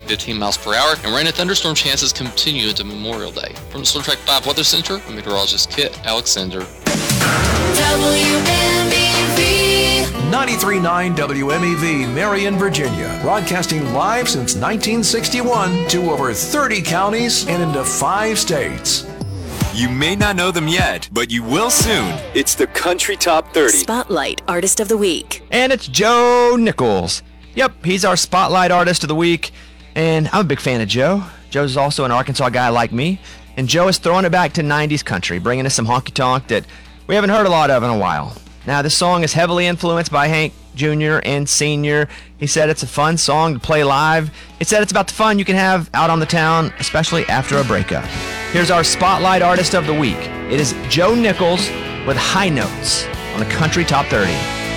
15 miles per hour, and rain and thunderstorm chances continue into Memorial Day. From the Storm Track 5 Weather Center, I'm meteorologist Kit Alexander. WMEV 93.9 WMEV, Marion, Virginia. Broadcasting live since 1961 to over 30 counties and into 5 states. You may not know them yet, but you will soon. It's the Country Top 30. Spotlight Artist of the Week. And it's Joe Nichols. Yep, he's our Spotlight Artist of the Week, and I'm a big fan of Joe. Joe's also an Arkansas guy like me, and Joe is throwing it back to 90s country, bringing us some honky-tonk that we haven't heard a lot of in a while. Now, this song is heavily influenced by Hank Jr. and Sr. He said it's a fun song to play live. He said it's about the fun you can have out on the town, especially after a breakup. Here's our Spotlight Artist of the Week. It is Joe Nichols with High Notes on the Country Top 30.